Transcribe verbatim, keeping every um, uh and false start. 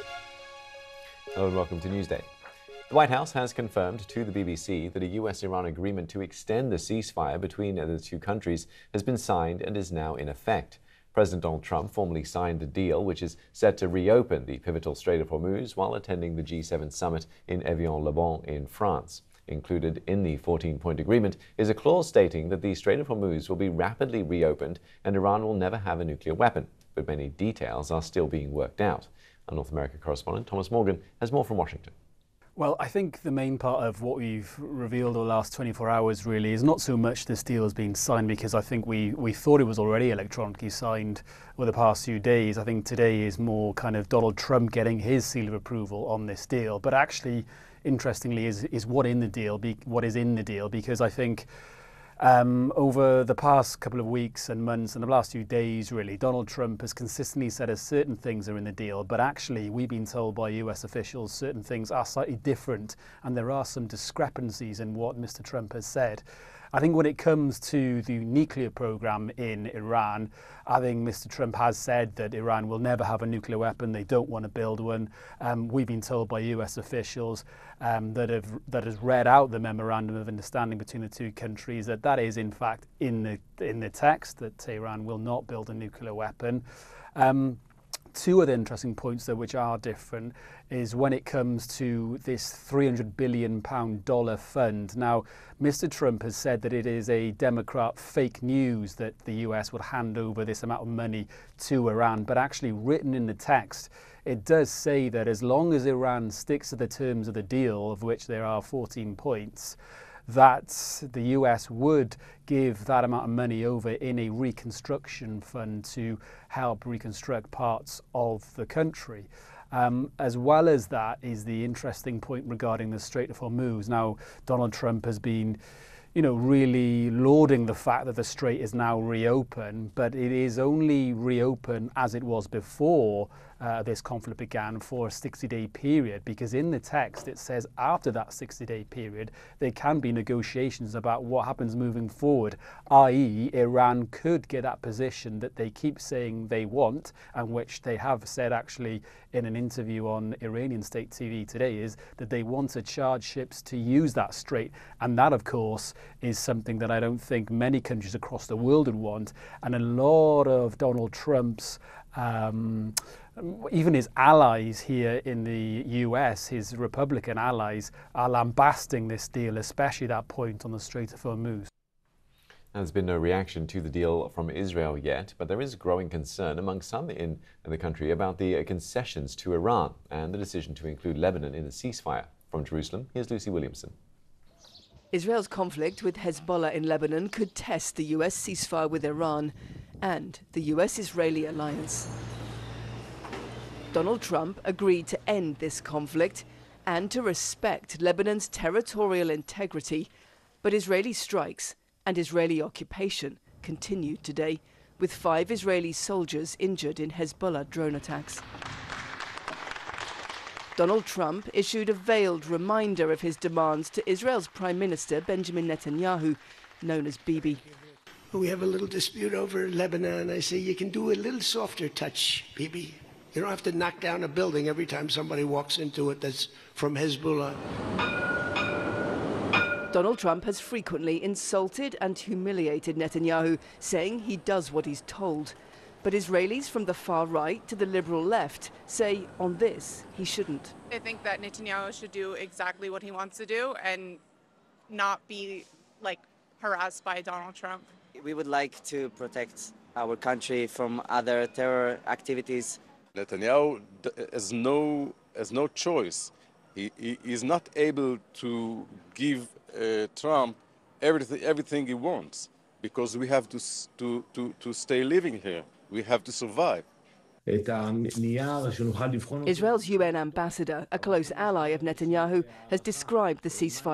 Hello and welcome to Newsday. The White House has confirmed to the B B C that a U S Iran agreement to extend the ceasefire between the two countries has been signed and is now in effect. President Donald Trump formally signed the deal, which is set to reopen the pivotal Strait of Hormuz while attending the G seven summit in Evian-le-Bon in France. Included in the fourteen-point agreement is a clause stating that the Strait of Hormuz will be rapidly reopened and Iran will never have a nuclear weapon, but many details are still being worked out. Our North America correspondent Thomas Morgan has more from Washington. Well, I think the main part of what we've revealed over the last twenty-four hours really is not so much this deal has been signed, because I think we, we thought it was already electronically signed over the past few days. I think today is more kind of Donald Trump getting his seal of approval on this deal. But actually, interestingly, is, is what in the deal, be, what is in the deal, because I think Um, over the past couple of weeks and months and the last few days, really, Donald Trump has consistently said that certain things are in the deal, but actually we've been told by U S officials certain things are slightly different, and there are some discrepancies in what Mister Trump has said. I think when it comes to the nuclear program in Iran, I think Mister Trump has said that Iran will never have a nuclear weapon. They don't want to build one. Um, we've been told by U S officials um, that have that has read out the memorandum of understanding between the two countries that that is in fact in the in the text, that Tehran will not build a nuclear weapon. Um, Two other interesting points, though, which are different, is when it comes to this three hundred billion pound dollar fund. Now, Mister Trump has said that it is a Democrat fake news that the U S would hand over this amount of money to Iran, but actually written in the text, it does say that as long as Iran sticks to the terms of the deal, of which there are fourteen points, that the U S would give that amount of money over in a reconstruction fund to help reconstruct parts of the country. Um, as well as that is the interesting point regarding the Strait of Hormuz. Now, Donald Trump has been, you know, really lauding the fact that the strait is now reopened, but it is only reopened as it was before uh, this conflict began, for a sixty-day period, because in the text it says after that sixty-day period there can be negotiations about what happens moving forward, that is Iran could get that position that they keep saying they want, and which they have said actually in an interview on Iranian state T V today, is that they want to charge ships to use that strait. And that, of course, is something that I don't think many countries across the world would want. And a lot of Donald Trump's, um, even his allies here in the U S, his Republican allies, are lambasting this deal, especially that point on the Strait of Hormuz. There's been no reaction to the deal from Israel yet, but there is growing concern among some in the country about the concessions to Iran and the decision to include Lebanon in the ceasefire. From Jerusalem, here's Lucy Williamson. Israel's conflict with Hezbollah in Lebanon could test the U S ceasefire with Iran and the U S-Israeli alliance. Donald Trump agreed to end this conflict and to respect Lebanon's territorial integrity, but Israeli strikes and Israeli occupation continued today, with five Israeli soldiers injured in Hezbollah drone attacks. Donald Trump issued a veiled reminder of his demands to Israel's Prime Minister Benjamin Netanyahu, known as Bibi. We have a little dispute over Lebanon. I say, you can do a little softer touch, Bibi. You don't have to knock down a building every time somebody walks into it that's from Hezbollah. Donald Trump has frequently insulted and humiliated Netanyahu, saying he does what he's told. But Israelis from the far right to the liberal left say on this he shouldn't. I think that Netanyahu should do exactly what he wants to do and not be like harassed by Donald Trump. We would like to protect our country from other terror activities. Netanyahu has no, has no choice. He, he is not able to give uh, Trump everything, everything he wants, because we have to, to, to, to stay living here. We have to survive. Israel's U N ambassador, a close ally of Netanyahu, has described the ceasefire